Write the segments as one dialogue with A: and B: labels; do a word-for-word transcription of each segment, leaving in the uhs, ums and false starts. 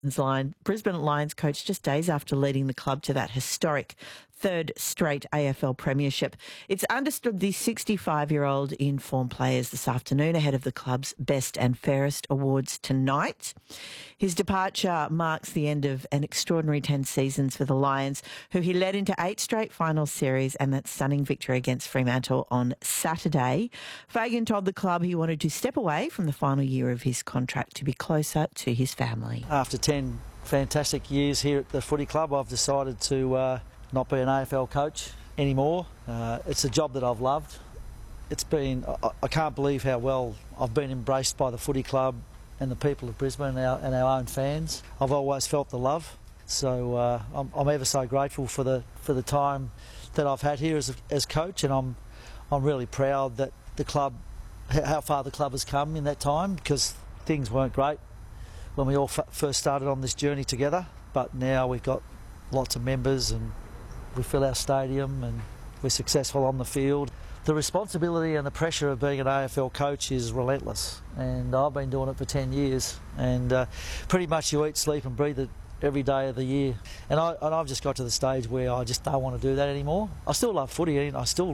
A: line. Brisbane Lions coach just days after leading the club to that historic third straight A F L premiership. It's understood the sixty-five-year-old in-form players this afternoon ahead of the club's Best and Fairest awards tonight. His departure marks the end of an extraordinary ten seasons for the Lions, who he led into eight straight final series and that stunning victory against Fremantle on Saturday. Fagan told the club he wanted to step away from the final year of his contract to be closer to his family.
B: After ten fantastic years here at the footy club, I've decided to uh, not be an A F L coach anymore. Uh, it's a job that I've loved. It's been, I, I can't believe how well I've been embraced by the footy club and the people of Brisbane and our, and our own fans. I've always felt the love, so uh, I'm, I'm ever so grateful for the for the time that I've had here as, as coach, and I'm I'm really proud that the club, how far the club has come in that time, because things weren't great when we all f first started on this journey together, but now we've got lots of members and we fill our stadium and we're successful on the field. The responsibility and the pressure of being an A F L coach is relentless, and I've been doing it for ten years, and uh, pretty much you eat, sleep and breathe it every day of the year. And, I, and I've just got to the stage where I just don't want to do that anymore. I still love footy and I still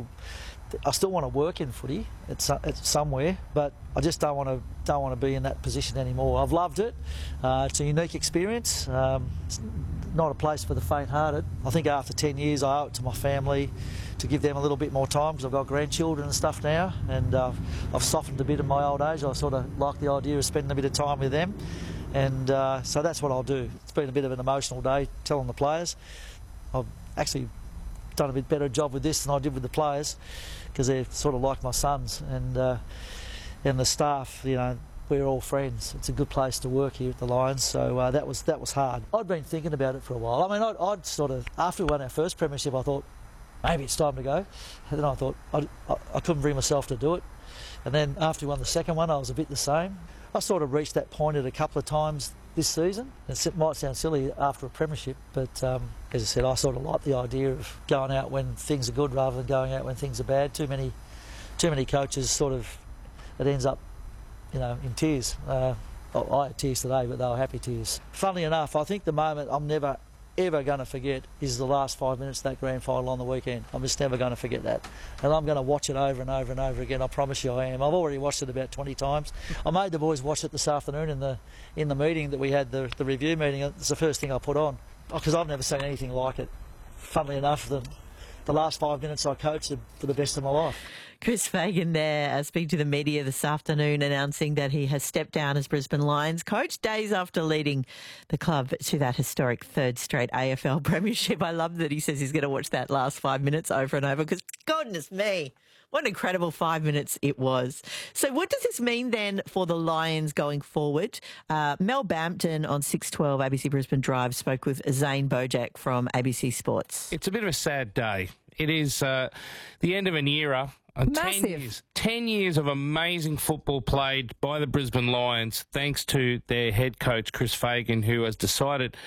B: I still want to work in footy at, at somewhere, but I just don't want to don't want to be in that position anymore. I've loved it. Uh, it's a unique experience. Um, it's not a place for the faint-hearted. I think after ten years, I owe it to my family to give them a little bit more time, because I've got grandchildren and stuff now, and uh, I've softened a bit in my old age. I sort of like the idea of spending a bit of time with them, and uh, so that's what I'll do. It's been a bit of an emotional day telling the players. I've actually done a bit better job with this than I did with the players, because they're sort of like my sons, and uh, and the staff, you know, we're all friends. It's a good place to work here at the Lions, so uh, that was that was hard. I'd been thinking about it for a while. I mean, I'd, I'd sort of, after we won our first premiership, I thought, maybe it's time to go. And then I thought, I, I, I couldn't bring myself to do it. And then after we won the second one, I was a bit the same. I sort of reached that point at a couple of times this season. It might sound silly after a premiership, but um, as I said, I sort of like the idea of going out when things are good rather than going out when things are bad. Too many, too many coaches sort of, it ends up, you know, in tears. Uh, I had tears today, but they were happy tears. Funnily enough, I think the moment I'm never ever going to forget is the last five minutes of that grand final on the weekend. I'm just never going to forget that. And I'm going to watch it over and over and over again. I promise you I am. I've already watched it about twenty times. I made the boys watch it this afternoon in the in the meeting that we had, the, the review meeting. It's the first thing I put on, because I've never seen anything like it. Funnily enough, the, the last five minutes I coached for the best of my life.
A: Chris Fagan there uh, speaking to the media this afternoon, announcing that he has stepped down as Brisbane Lions coach days after leading the club to that historic third straight A F L premiership. I love that he says he's going to watch that last five minutes over and over, because goodness me, what an incredible five minutes it was. So what does this mean then for the Lions going forward? Uh, Mel Bampton on six twelve A B C Brisbane Drive spoke with Zane Bojack from A B C Sports.
C: It's a bit of a sad day. It is uh, the end of an era. Uh,
A: Massive.
C: Ten years, ten years of amazing football played by the Brisbane Lions, thanks to their head coach, Chris Fagan, who has decided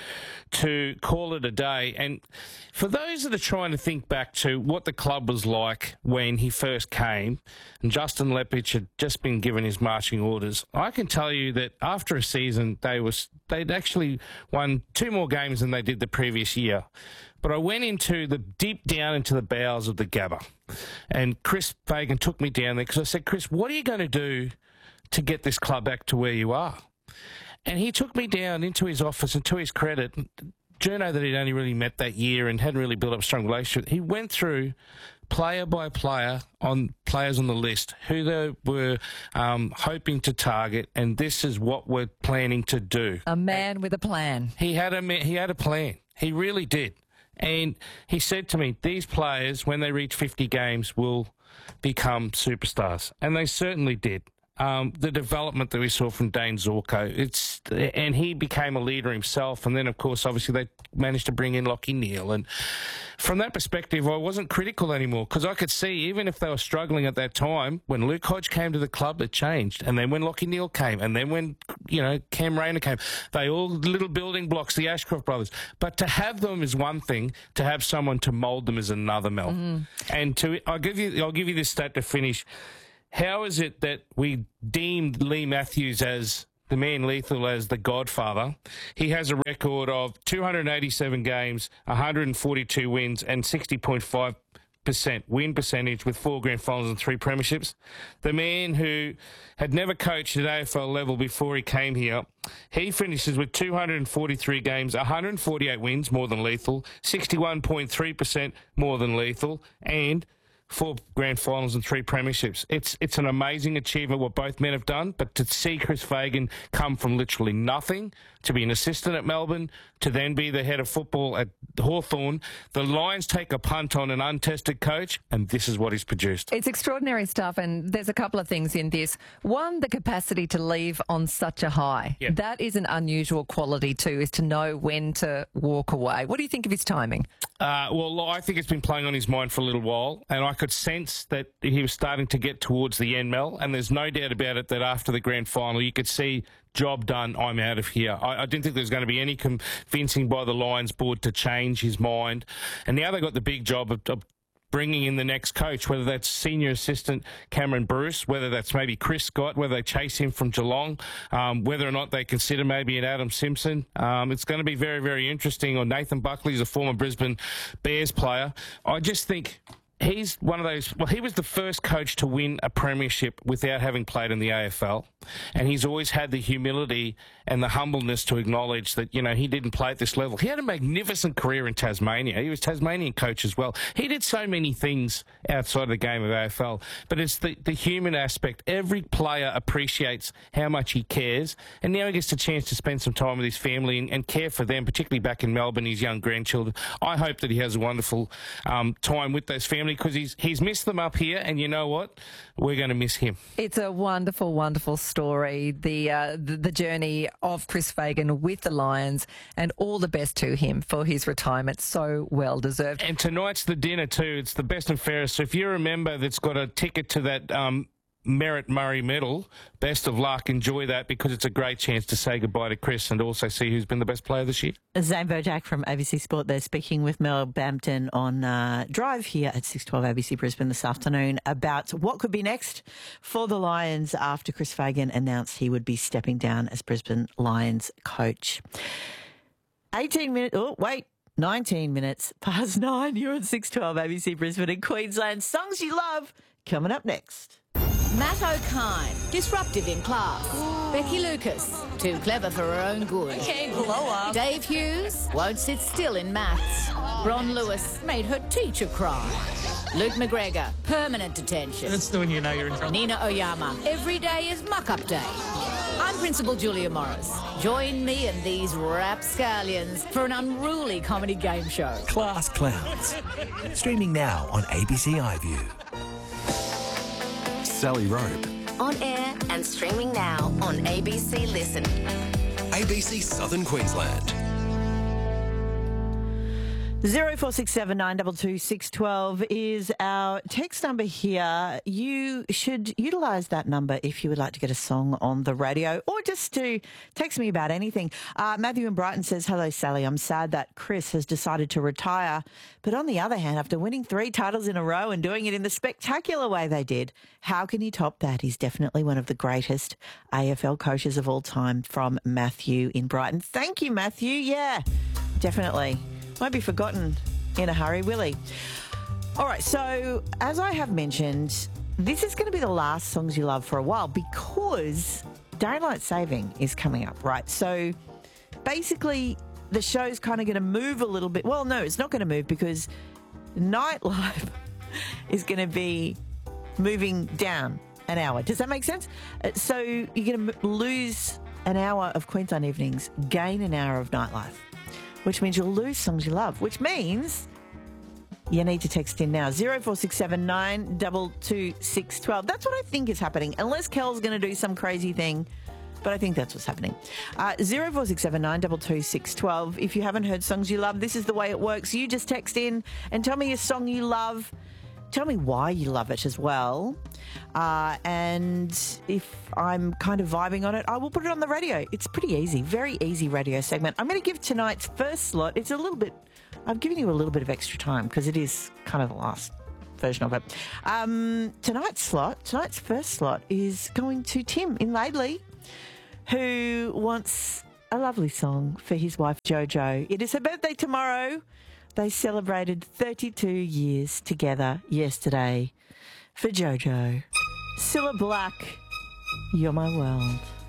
C: to call it a day. And for those that are trying to think back to what the club was like when he first came, and Justin Leppich had just been given his marching orders, I can tell you that after a season, they was they'd actually won two more games than they did the previous year. But I went into the deep down into the bowels of the Gabba, and Chris Fagan took me down there, because I said, Chris, what are you going to do to get this club back to where you are? And he took me down into his office, and to his credit, Journo that he'd only really met that year and hadn't really built up a strong relationship, he went through player by player on players on the list who they were um, hoping to target, and this is what we're planning to do.
D: A man and with a plan.
C: He had a he had a plan. He really did. And he said to me, these players, when they reach fifty games, will become superstars. And they certainly did. Um, the development that we saw from Dane Zorko, it's, and he became a leader himself. And then, of course, obviously they managed to bring in Lachie Neale. And from that perspective, I wasn't critical anymore, because I could see, even if they were struggling at that time, when Luke Hodge came to the club, it changed. And then when Lachie Neale came, and then when, you know, Cam Rayner came, they all little building blocks, the Ashcroft brothers. But to have them is one thing, to have someone to mould them is another, Mel. Mm. And to, I'll give you, I'll give you this stat to finish. How is it that we deemed Lee Matthews as the man Lethal as the Godfather. He has a record of two hundred eighty-seven games, one hundred forty-two wins and sixty point five percent win percentage with four grand finals and three premierships. The man who had never coached at A F L level before he came here, he finishes with two hundred forty-three games, one hundred forty-eight wins, more than Lethal, sixty-one point three percent more than Lethal, and four grand finals and three premierships. It's it's an amazing achievement what both men have done, but to see Chris Fagan come from literally nothing to be an assistant at Melbourne, to then be the head of football at Hawthorn, the Lions take a punt on an untested coach, and this is what he's produced.
D: It's extraordinary stuff, and there's a couple of things in this. One, the capacity to leave on such a high.
C: Yeah.
D: That is an unusual quality too, is to know when to walk away. What do you think of his timing?
C: Uh, well, I think it's been playing on his mind for a little while, and I could sense that he was starting to get towards the end, Mel, and there's no doubt about it that after the grand final, you could see, job done, I'm out of here. I, I didn't think there was going to be any convincing by the Lions board to change his mind, and now they got the big job of, of bringing in the next coach, whether that's senior assistant Cameron Bruce, whether that's maybe Chris Scott, whether they chase him from Geelong, um, whether or not they consider maybe an Adam Simpson. Um, it's going to be very, very interesting. Or Nathan Buckley is a former Brisbane Bears player. I just think he's one of those, well, he was the first coach to win a premiership without having played in the A F L. And he's always had the humility and the humbleness to acknowledge that, you know, he didn't play at this level. He had a magnificent career in Tasmania. He was Tasmanian coach as well. He did so many things outside of the game of A F L. But it's the, the human aspect. Every player appreciates how much he cares. And now he gets the chance to spend some time with his family and, and care for them, particularly back in Melbourne, his young grandchildren. I hope that he has a wonderful um, time with those family, because he's he's missed them up here, and you know what? We're going to miss him.
D: It's a wonderful, wonderful story, the, uh, the the journey of Chris Fagan with the Lions, and all the best to him for his retirement. So well deserved.
C: And tonight's the dinner too. It's the best and fairest. So if you're a member that's got a ticket to that um, Merritt Murray medal, best of luck. Enjoy that, because it's a great chance to say goodbye to Chris and also see who's been the best player this year.
A: Zane Bojack from A B C Sport there, speaking with Mel Bampton on uh, Drive here at six twelve A B C Brisbane this afternoon about what could be next for the Lions after Chris Fagan announced he would be stepping down as Brisbane Lions coach. eighteen minutes, oh, wait. nineteen minutes past nine. You're at six twelve A B C Brisbane in Queensland. Songs you love coming up next.
E: Matt O'Kine, disruptive in class. Ooh. Becky Lucas, too clever for her own good.
D: Okay, blow up.
E: Dave Hughes, won't sit still in maths. Ron Lewis made her teacher cry. Luke McGregor, permanent detention.
F: That's when you know you're in trouble.
E: Nina Oyama, every day is muck-up day. I'm Principal Julia Morris. Join me and these rapscallions for an unruly comedy game show.
G: Class Clowns. Streaming now on A B C iView. Sally Rope.
H: On air and streaming now on A B C Listen.
G: A B C Southern Queensland.
A: Zero four six seven nine double two six twelve is our text number here. You should utilise that number if you would like to get a song on the radio, or just to text me about anything. Uh, Matthew in Brighton says, "Hello, Sally. I'm sad that Chris has decided to retire, but on the other hand, after winning three titles in a row and doing it in the spectacular way they did, how can he top that? He's definitely one of the greatest A F L coaches of all time." From Matthew in Brighton. Thank you, Matthew. Yeah, definitely. Won't be forgotten in a hurry, will he? All right, so as I have mentioned, this is going to be the last Songs You Love for a while, because daylight saving is coming up, right? So basically the show's kind of going to move a little bit. Well, no, it's not going to move, because nightlife is going to be moving down an hour. Does that make sense? So you're going to lose an hour of Queensland evenings, gain an hour of nightlife, which means you'll lose Songs You Love, which means you need to text in now. zero four six seven nine double two six twelve. That's what I think is happening, unless Kel's going to do some crazy thing, but I think that's what's happening. Uh, zero four six seven nine double two six twelve. If you haven't heard Songs You Love, this is the way it works. You just text in and tell me a song you love. Tell me why you love it as well. Uh, and if I'm kind of vibing on it, I will put it on the radio. It's pretty easy, very easy radio segment. I'm going to give tonight's first slot. It's a little bit, I've given you a little bit of extra time because it is kind of the last version of it. Um, tonight's slot, tonight's first slot is going to Tim in Laidley, who wants a lovely song for his wife Jojo. It is her birthday tomorrow. They celebrated thirty-two years together yesterday. For Jojo, Cilla Black, You're My World.